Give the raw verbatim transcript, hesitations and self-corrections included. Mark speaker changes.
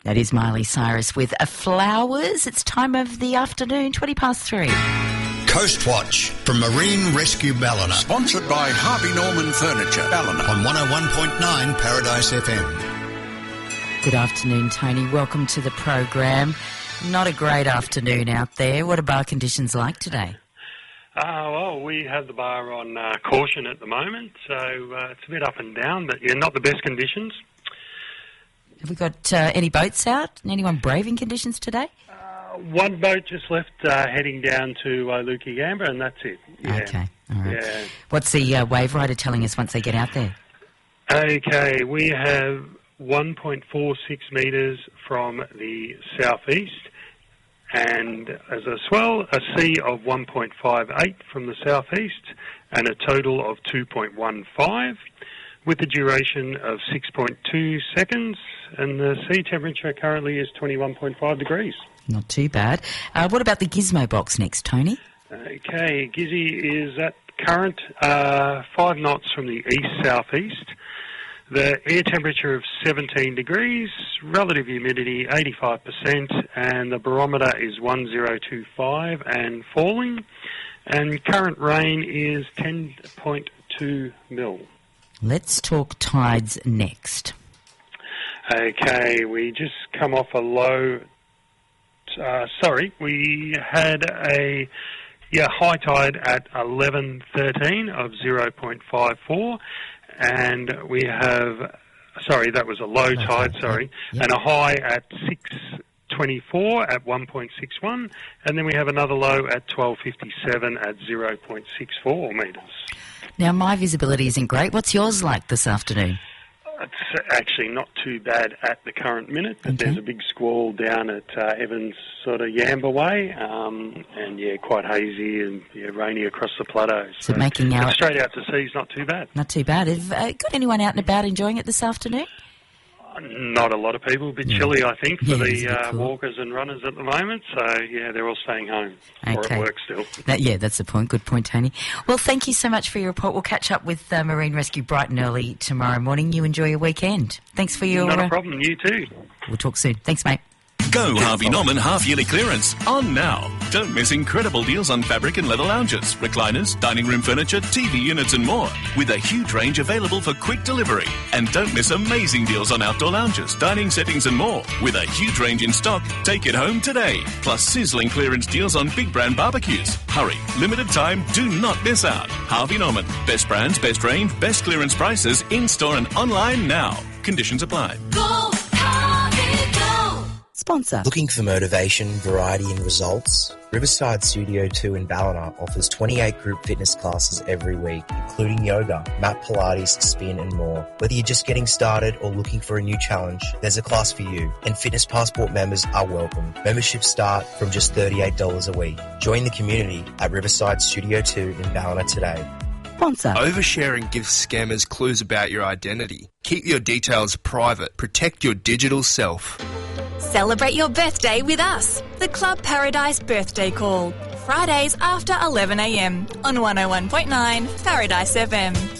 Speaker 1: That is Miley Cyrus with a Flowers. It's time of the afternoon, twenty past three.
Speaker 2: Coast Watch from Marine Rescue Ballina.
Speaker 3: Sponsored by Harvey Norman Furniture, Ballina.
Speaker 2: On one oh one point nine Paradise F M.
Speaker 1: Good afternoon, Tony. Welcome to the program. Not a great afternoon out there. What are bar conditions like today?
Speaker 4: Uh, well, we have the bar on uh, caution at the moment, so uh, it's a bit up and down, but yeah, not the best conditions.
Speaker 1: Have we got uh, any boats out? Anyone braving conditions today?
Speaker 4: Uh, one boat just left uh, heading down to uh, Lukey-Gamba, and that's it. Yeah.
Speaker 1: Okay, all right.
Speaker 4: Yeah.
Speaker 1: What's the uh, wave rider telling us once they get out there?
Speaker 4: Okay, we have one point four six metres from the southeast, and as a swell, a sea of one point five eight from the southeast, and a total of two point one five, with a duration of six point two seconds, and the sea temperature currently is twenty-one point five degrees.
Speaker 1: Not too bad. Uh, what about the Gizmo box next, Tony?
Speaker 4: Okay, Gizzy is at current uh, five knots from the east-southeast. The air temperature of seventeen degrees, relative humidity eighty-five percent, and the barometer is one thousand twenty-five and falling, and current rain is ten point two mil.
Speaker 1: Let's talk tides next.
Speaker 4: Okay, we just come off a low, uh, sorry, we had a yeah high tide at eleven thirteen of zero point five four, and we have, sorry, that was a low okay. tide, sorry, yep. and a high at six twenty-four at one point six one, and then we have another low at twelve fifty-seven at zero point six four metres.
Speaker 1: Now, my visibility isn't great. What's yours like this afternoon?
Speaker 4: It's actually not too bad at the current minute, but okay. there's a big squall down at uh, Evans sort of Yamba way, um, and yeah, quite hazy and yeah, rainy across the plateaus.
Speaker 1: So, so making out
Speaker 4: straight out to sea is not too bad.
Speaker 1: Not too bad. Have uh, got anyone out and about enjoying it this afternoon?
Speaker 4: Not a lot of people. A bit yeah. chilly, I think, for
Speaker 1: yeah,
Speaker 4: the uh,
Speaker 1: cool.
Speaker 4: walkers and runners at the moment. So, yeah, they're all staying home
Speaker 1: okay.
Speaker 4: or at work still.
Speaker 1: That, yeah, that's the point. Good point, Tony. Well, thank you so much for your report. We'll catch up with uh, Marine Rescue bright and early tomorrow morning. You enjoy your weekend. Thanks for your...
Speaker 4: Not a
Speaker 1: uh,
Speaker 4: problem. You too.
Speaker 1: We'll talk soon. Thanks, mate.
Speaker 5: Go Harvey Norman half-yearly clearance on now. Don't miss incredible deals on fabric and leather lounges, recliners, dining room furniture, T V units and more, with a huge range available for quick delivery. And don't miss amazing deals on outdoor lounges, dining settings and more, with a huge range in stock. Take it home today. Plus sizzling clearance deals on big brand barbecues. Hurry, limited time, do not miss out. Harvey Norman, best brands, best range, best clearance prices, in-store and online now. Conditions apply.
Speaker 6: Go!
Speaker 1: Sponsor.
Speaker 7: Looking for motivation, variety and results? Riverside Studio two in Ballina offers twenty-eight group fitness classes every week, including yoga, mat Pilates, spin and more. Whether you're just getting started or looking for a new challenge, there's a class for you, and Fitness Passport members are welcome. Memberships start from just thirty-eight dollars a week. Join the community at Riverside Studio two in Ballina today.
Speaker 1: Sponsor.
Speaker 8: Oversharing gives scammers clues about your identity. Keep your details private. Protect your digital self.
Speaker 6: Celebrate your birthday with us. The Club Paradise Birthday Call. Fridays after eleven a m on one oh one point nine Paradise F M.